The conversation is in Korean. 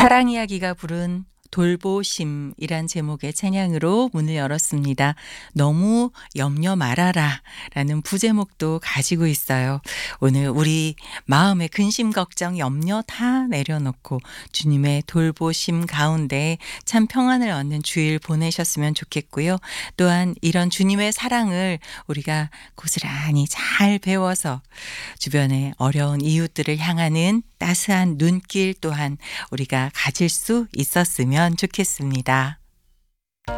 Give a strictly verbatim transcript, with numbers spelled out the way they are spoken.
사랑 이야기가 부른 돌보심이란 제목의 찬양으로 문을 열었습니다. 너무 염려 말아라 라는 부제목도 가지고 있어요. 오늘 우리 마음의 근심, 걱정, 염려 다 내려놓고 주님의 돌보심 가운데 참 평안을 얻는 주일 보내셨으면 좋겠고요. 또한 이런 주님의 사랑을 우리가 고스란히 잘 배워서 주변의 어려운 이웃들을 향하는 따스한 눈길 또한 우리가 가질 수 있었으면 좋겠습니다.